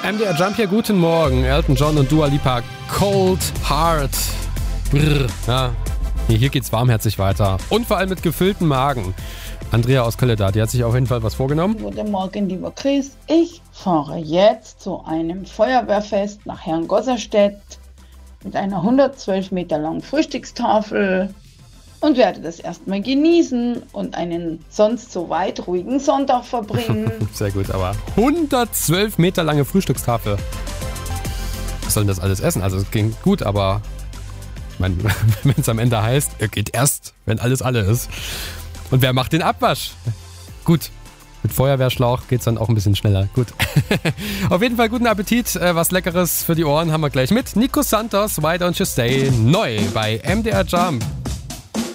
MDR Jump hier, guten Morgen. Elton John und Dua Lipa, Cold Heart. Brr, ja. Hier geht's warmherzig weiter. Und vor allem mit gefülltem Magen. Andrea aus Köln, die hat sich auf jeden Fall was vorgenommen. Guten Morgen, lieber Chris. Ich fahre jetzt zu einem Feuerwehrfest nach Herrngosserstedt mit einer 112 Meter langen Frühstückstafel und werde das erstmal genießen und einen sonst so weit ruhigen Sonntag verbringen. Sehr gut, aber 112 Meter lange Frühstückstafel. Was soll denn das alles essen? Also es klingt gut, aber ich meine, wenn es am Ende heißt, er geht erst, wenn alles alle ist. Und wer macht den Abwasch? Gut, mit Feuerwehrschlauch geht's dann auch ein bisschen schneller. Gut. Auf jeden Fall guten Appetit. Was Leckeres für die Ohren haben wir gleich mit. Nico Santos, Why Don't You Stay? Neu bei MDR Jump.